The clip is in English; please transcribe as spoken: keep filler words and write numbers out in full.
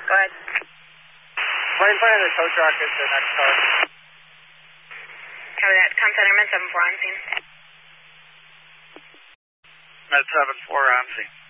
Go ahead. Right in front of the tow truck is the next car. Copy that. Com Centerman seven four on scene. Med seven four on scene.